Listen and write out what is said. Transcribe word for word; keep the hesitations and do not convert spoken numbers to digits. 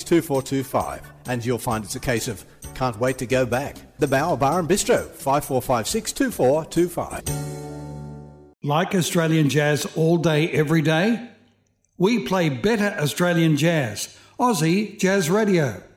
two four two five. And you'll find it's a case of can't wait to go back. The Bauer Bar and Bistro, five four five six, two four two five. Like Australian jazz all day, every day? We play better Australian jazz. Aussie Jazz Radio.